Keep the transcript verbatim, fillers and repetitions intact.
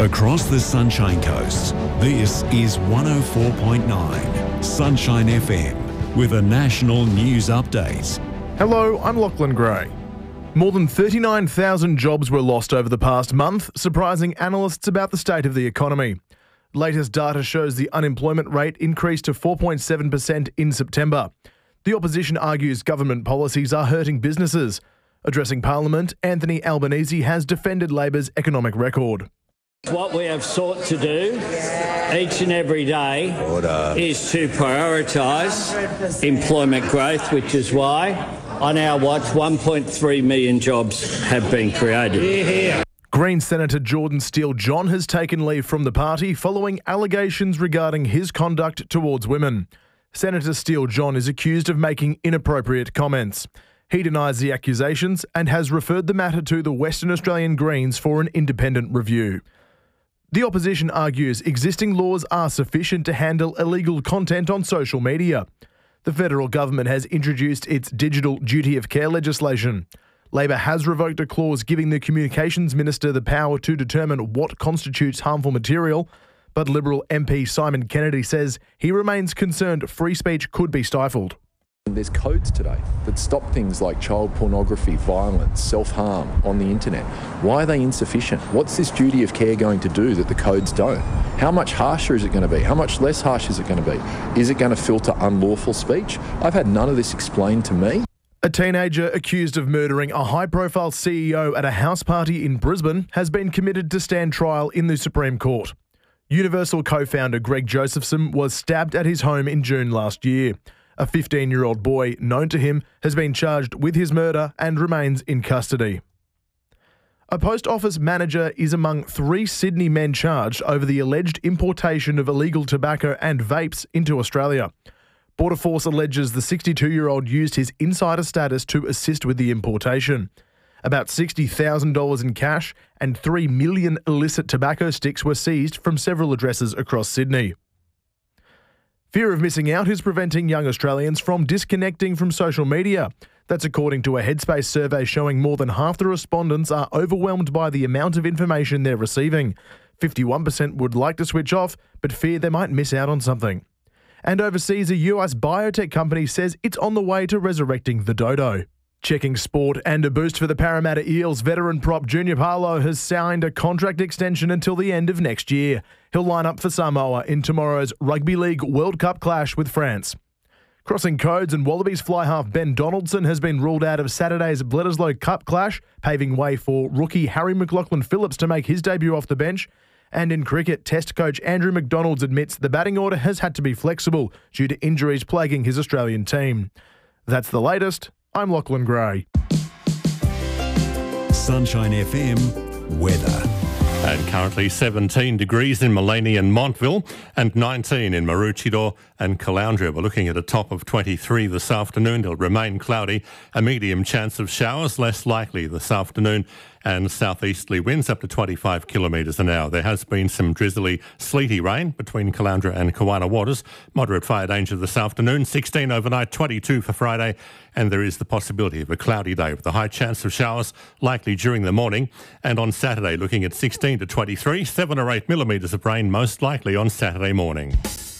Across the Sunshine Coast, this is one oh four point nine Sunshine F M with a national news update. Hello, I'm Lachlan Gray. More than thirty-nine thousand jobs were lost over the past month, surprising analysts about the state of the economy. Latest data shows the unemployment rate increased to four point seven percent in September. The opposition argues government policies are hurting businesses. Addressing Parliament, Anthony Albanese has defended Labor's economic record. What we have sought to do each and every day Order. is to prioritise employment growth, which is why on our watch one point three million jobs have been created. Yeah. Green Senator Jordan Steele-John has taken leave from the party following allegations regarding his conduct towards women. Senator Steele-John is accused of making inappropriate comments. He denies the accusations and has referred the matter to the Western Australian Greens for an independent review. The opposition argues existing laws are sufficient to handle illegal content on social media. The federal government has introduced its digital duty of care legislation. Labor has revoked a clause giving the communications minister the power to determine what constitutes harmful material, but Liberal M P Simon Kennedy says he remains concerned free speech could be stifled. There's codes today that stop things like child pornography, violence, self-harm on the internet. Why are they insufficient? What's this duty of care going to do that the codes don't? How much harsher is it going to be? How much less harsh is it going to be? Is it going to filter unlawful speech? I've had none of this explained to me. A teenager accused of murdering a high-profile C E O at a house party in Brisbane has been committed to stand trial in the Supreme Court. Universal co-founder Greg Josephson was stabbed at his home in June last year. A fifteen-year-old boy known to him has been charged with his murder and remains in custody. A post office manager is among three Sydney men charged over the alleged importation of illegal tobacco and vapes into Australia. Border Force alleges the sixty-two-year-old used his insider status to assist with the importation. About sixty thousand dollars in cash and three million illicit tobacco sticks were seized from several addresses across Sydney. Fear of missing out is preventing young Australians from disconnecting from social media. That's according to a Headspace survey showing more than half the respondents are overwhelmed by the amount of information they're receiving. fifty-one percent would like to switch off, but fear they might miss out on something. And overseas, a U S biotech company says it's on the way to resurrecting the dodo. Checking sport and a boost for the Parramatta Eels, veteran prop Junior Paulo has signed a contract extension until the end of next year. He'll line up for Samoa in tomorrow's Rugby League World Cup clash with France. Crossing codes and Wallabies fly half Ben Donaldson has been ruled out of Saturday's Bledisloe Cup clash, paving way for rookie Harry McLaughlin-Phillips to make his debut off the bench. And in cricket, Test coach Andrew McDonald admits the batting order has had to be flexible due to injuries plaguing his Australian team. That's the latest. I'm Lachlan Gray. Sunshine F M weather. And currently seventeen degrees in Maleny and Montville and nineteen in Maroochydore and Caloundra. We're looking at a top of twenty-three this afternoon. It'll remain cloudy, a medium chance of showers, less likely this afternoon, and southeasterly winds up to twenty-five kilometres an hour. There has been some drizzly, sleety rain between Caloundra and Kawana Waters. Moderate fire danger this afternoon, sixteen overnight, twenty-two for Friday, and there is the possibility of a cloudy day with a high chance of showers likely during the morning. And on Saturday, looking at sixteen to twenty-three, seven or eight millimetres of rain most likely on Saturday morning.